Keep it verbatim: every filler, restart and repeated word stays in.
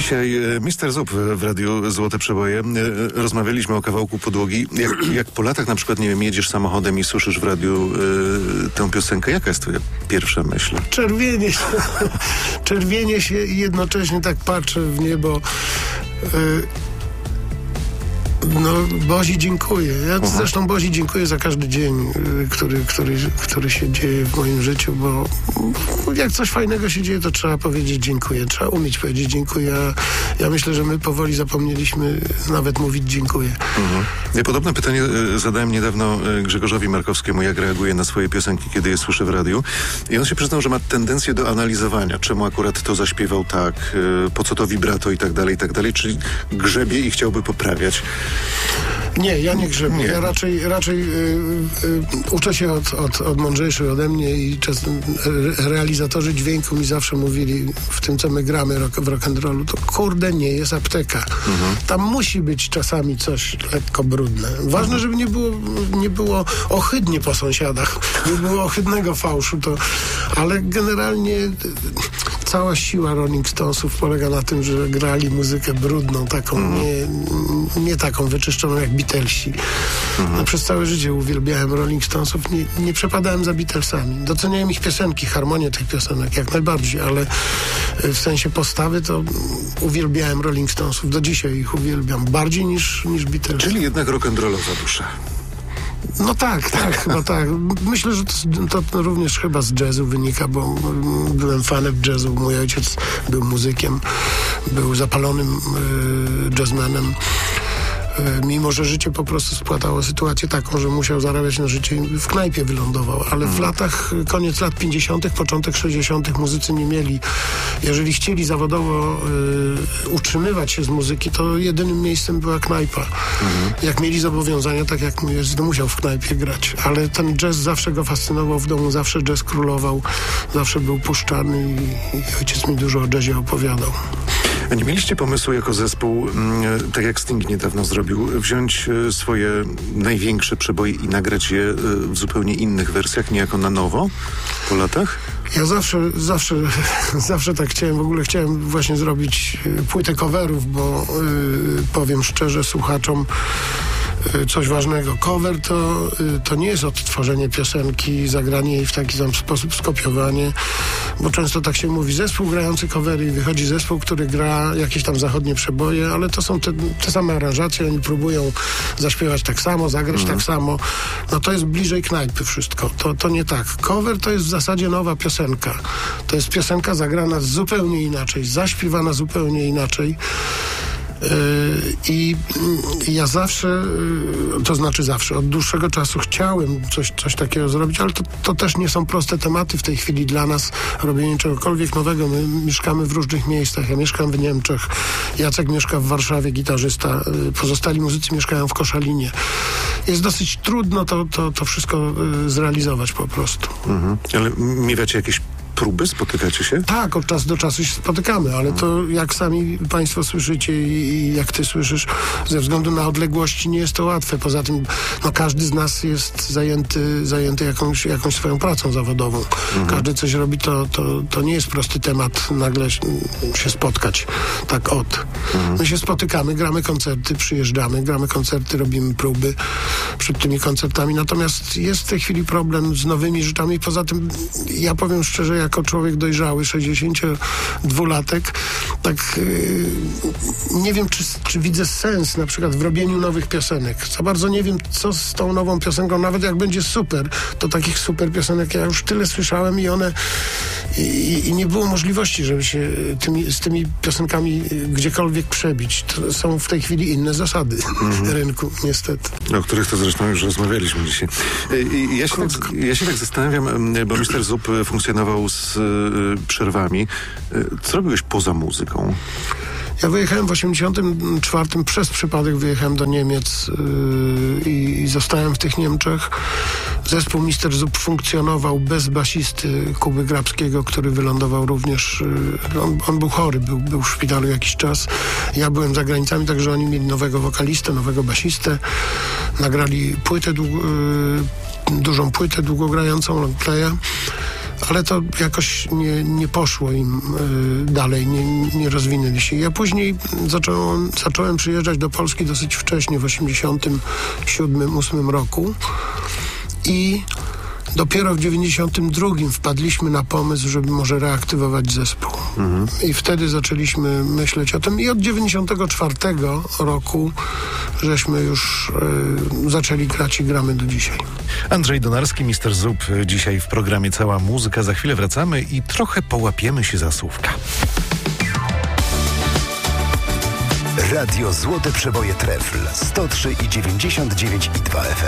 Dzisiaj mister Zup w Radiu Złote Przeboje. Rozmawialiśmy o kawałku Podłogi. Jak, jak po latach na przykład, nie wiem, jedziesz samochodem i słyszysz w radiu y, tę piosenkę, jaka jest twoja pierwsza myśl? Czerwienie się. Czerwienie się i jednocześnie tak patrzę w niebo. Y, No, Bozi dziękuję. Ja Aha. zresztą Bozi dziękuję za każdy dzień, który, który, który się dzieje w moim życiu, bo, bo jak coś fajnego się dzieje, to trzeba powiedzieć dziękuję. Trzeba umieć powiedzieć dziękuję. Ja myślę, że my powoli zapomnieliśmy nawet mówić dziękuję. Mhm. Ja podobne pytanie zadałem niedawno Grzegorzowi Markowskiemu, jak reaguje na swoje piosenki, kiedy je słyszy w radiu. I on się przyznał, że ma tendencję do analizowania, czemu akurat to zaśpiewał tak, po co to vibrato i tak dalej, i tak dalej, czyli grzebie i chciałby poprawiać. Nie, ja nie grzebię. Nie. Ja raczej, raczej yy, yy, uczę się od, od, od mądrzejszych ode mnie i czasem re, realizatorzy dźwięku mi zawsze mówili w tym, co my gramy rock, w rock'n'rollu, to kurde nie jest apteka. Mhm. Tam musi być czasami coś lekko brudne. Ważne, mhm. żeby nie było, nie było ohydnie po sąsiadach. Nie było ohydnego fałszu, to, ale generalnie cała siła Rolling Stonesów polega na tym, że grali muzykę brudną, taką mhm. nie, nie taką wyczyszczoną jak Beatlesi. Mhm. No, przez całe życie uwielbiałem Rolling Stonesów. Nie, nie przepadałem za Beatlesami. Doceniałem ich piosenki, harmonię tych piosenek jak najbardziej, ale w sensie postawy to uwielbiałem Rolling Stonesów. Do dzisiaj ich uwielbiam. Bardziej niż, niż Beatlesów. Czyli jednak rock'n'rollowa dusza. No tak, tak, chyba tak. Myślę, że to, to również chyba z jazzu wynika, bo byłem fanem jazzu. Mój ojciec był muzykiem, był zapalonym y, jazzmanem. Mimo że życie po prostu spłatało sytuację taką, że musiał zarabiać na życie i w knajpie wylądował. Ale w latach, koniec lat pięćdziesiątych, początek sześćdziesiątych muzycy nie mieli. Jeżeli chcieli zawodowo y, utrzymywać się z muzyki, to jedynym miejscem była knajpa. Mhm. Jak mieli zobowiązania, tak jak mój ojciec, to musiał w knajpie grać. Ale ten jazz zawsze go fascynował w domu, zawsze jazz królował, zawsze był puszczany i, i ojciec mi dużo o jazzie opowiadał. A nie mieliście pomysłu jako zespół, tak jak Sting niedawno zrobił, wziąć swoje największe przeboje i nagrać je w zupełnie innych wersjach, niejako na nowo po latach? Ja zawsze, zawsze, zawsze tak chciałem. W ogóle chciałem właśnie zrobić płytę coverów, bo yy, powiem szczerze słuchaczom, coś ważnego. Cover to, to nie jest odtworzenie piosenki, zagranie jej w taki sam sposób, skopiowanie, bo często tak się mówi, zespół grający covery i wychodzi zespół, który gra jakieś tam zachodnie przeboje, ale to są te, te same aranżacje, oni próbują zaśpiewać tak samo, zagrać mhm. tak samo. No to jest bliżej knajpy wszystko. To, to nie tak. Cover to jest w zasadzie nowa piosenka. To jest piosenka zagrana zupełnie inaczej, zaśpiewana zupełnie inaczej. I ja zawsze, to znaczy zawsze, od dłuższego czasu chciałem coś, coś takiego zrobić, ale to, to też nie są proste tematy w tej chwili dla nas, robienie czegokolwiek nowego. My mieszkamy w różnych miejscach. Ja mieszkam w Niemczech, Jacek mieszka w Warszawie, gitarzysta, pozostali muzycy mieszkają w Koszalinie. Jest dosyć trudno to, to, to wszystko zrealizować po prostu. Mhm. Ale miewacie jakieś próby? Spotykacie się? Tak, od czasu do czasu się spotykamy, ale to jak sami państwo słyszycie i jak ty słyszysz, ze względu na odległości nie jest to łatwe. Poza tym no, każdy z nas jest zajęty, zajęty jakąś, jakąś swoją pracą zawodową. Mhm. Każdy coś robi, to, to, to nie jest prosty temat nagle się spotkać tak od. Mhm. My się spotykamy, gramy koncerty, przyjeżdżamy, gramy koncerty, robimy próby przed tymi koncertami. Natomiast jest w tej chwili problem z nowymi rzeczami. Poza tym ja powiem szczerze, jako człowiek dojrzały, sześćdziesięciodwulatek, tak yy, nie wiem, czy, czy widzę sens na przykład w robieniu nowych piosenek. Za bardzo nie wiem, co z tą nową piosenką, nawet jak będzie super, to takich super piosenek ja już tyle słyszałem i one i, i nie było możliwości, żeby się tymi, z tymi piosenkami gdziekolwiek przebić. To są w tej chwili inne zasady mhm. rynku, niestety. O których to zresztą już rozmawialiśmy dzisiaj. Ja się, tak, ja się tak zastanawiam, bo mister Zup funkcjonował z y, przerwami. Co robiłeś poza muzyką? Ja wyjechałem w osiemdziesiątym czwartym przez przypadek wyjechałem do Niemiec yy, i zostałem w tych Niemczech. Zespół mister Zup funkcjonował bez basisty Kuby Grabskiego, który wylądował również, yy, on, on był chory, był, był w szpitalu jakiś czas. Ja byłem za granicami, także oni mieli nowego wokalistę, nowego basistę. Nagrali płytę, dług, yy, dużą płytę długogrającą, longplaya. ale to jakoś nie, nie poszło im y, dalej, nie, nie rozwinęli się. Ja później zacząłem, zacząłem przyjeżdżać do Polski dosyć wcześnie, w osiemdziesiątym siódmym ósmym roku i dopiero w dziewięćdziesiątym drugim wpadliśmy na pomysł, żeby może reaktywować zespół. Mhm. I wtedy zaczęliśmy myśleć o tym i od dziewięćdziesiątego czwartego roku żeśmy już y, zaczęli grać i gramy do dzisiaj. Andrzej Donarski, mister Zup, dzisiaj w programie Cała Muzyka. Za chwilę wracamy i trochę połapiemy się za słówka. Radio Złote Przeboje Trefl sto trzy i dziewięćdziesiąt dziewięć i dwa F M.